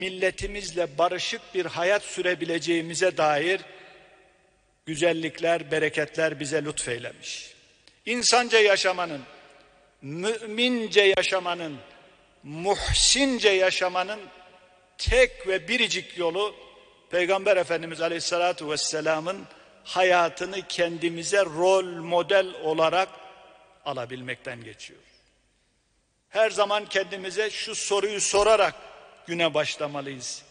milletimizle barışık bir hayat sürebileceğimize dair güzellikler, bereketler bize lütfeylemiş. İnsanca yaşamanın, mümince yaşamanın, muhsince yaşamanın tek ve biricik yolu Peygamber Efendimiz Aleyhisselatü Vesselam'ın hayatını kendimize rol model olarak alabilmekten geçiyor. Her zaman kendimize şu soruyu sorarak güne başlamalıyız.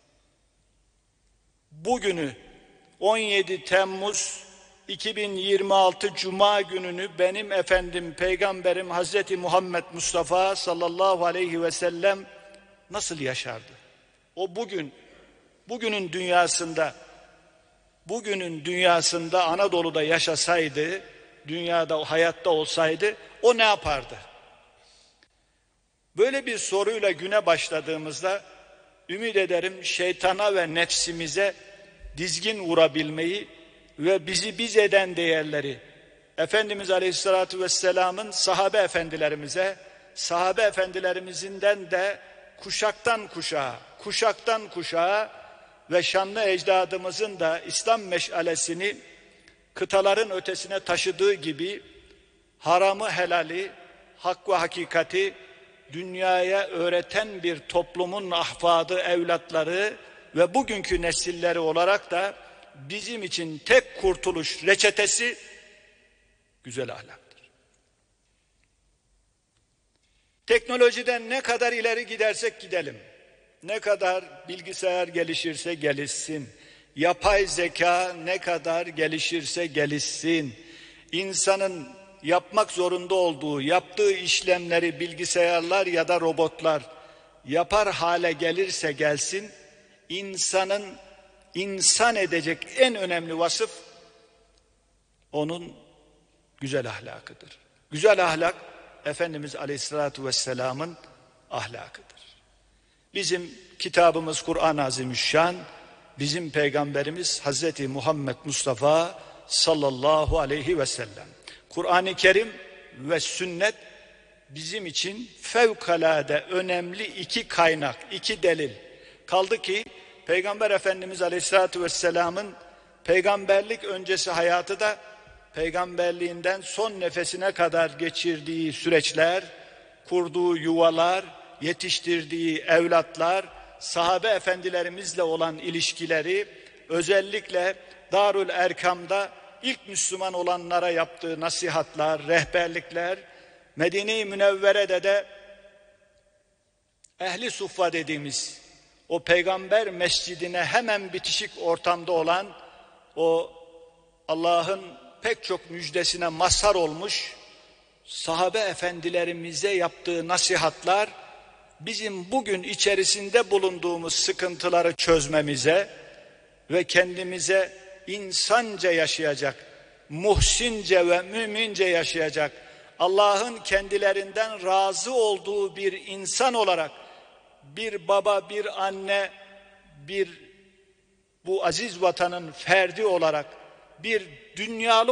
Bugünü 17 Temmuz 2026 Cuma gününü benim efendim Peygamberim Hazreti Muhammed Mustafa sallallahu aleyhi ve sellem nasıl yaşardı? O bugünün dünyasında Anadolu'da yaşasaydı, dünyada hayatta olsaydı o ne yapardı? Böyle bir soruyla güne başladığımızda ümit ederim şeytana ve nefsimize dizgin vurabilmeyi ve bizi biz eden değerleri Efendimiz Aleyhisselatü Vesselam'ın sahabe efendilerimizinden de kuşaktan kuşağa ve şanlı ecdadımızın da İslam meşalesini kıtaların ötesine taşıdığı gibi haramı helali, hak ve hakikati dünyaya öğreten bir toplumun ahfadı, evlatları ve bugünkü nesilleri olarak da bizim için tek kurtuluş reçetesi güzel ahlaktır. Teknolojiden ne kadar ileri gidersek gidelim, ne kadar bilgisayar gelişirse gelişsin, yapay zeka ne kadar gelişirse gelişsin, insanın yapmak zorunda olduğu, yaptığı işlemleri bilgisayarlar ya da robotlar yapar hale gelirse gelsin, insanın insan edecek en önemli vasıf onun güzel ahlakıdır. Güzel ahlak Efendimiz Aleyhisselatü Vesselam'ın ahlakıdır. Bizim kitabımız Kur'an-ı Azimüşşan, bizim peygamberimiz Hazreti Muhammed Mustafa sallallahu aleyhi ve sellem. Kur'an-ı Kerim ve sünnet bizim için fevkalade önemli iki kaynak, iki delil. Kaldı ki Peygamber Efendimiz Aleyhisselatü Vesselam'ın peygamberlik öncesi hayatı da peygamberliğinden son nefesine kadar geçirdiği süreçler, kurduğu yuvalar, yetiştirdiği evlatlar, sahabe efendilerimizle olan ilişkileri, özellikle Darül Erkam'da ilk Müslüman olanlara yaptığı nasihatlar, rehberlikler, Medine-i Münevvere'de de ehli suffa dediğimiz o peygamber mescidine hemen bitişik ortamda olan o Allah'ın pek çok müjdesine mazhar olmuş sahabe efendilerimize yaptığı nasihatlar bizim bugün içerisinde bulunduğumuz sıkıntıları çözmemize ve kendimize insanca yaşayacak, muhsince ve mümince yaşayacak, Allah'ın kendilerinden razı olduğu bir insan olarak, bir baba, bir anne, bu aziz vatanın ferdi olarak, bir dünyalı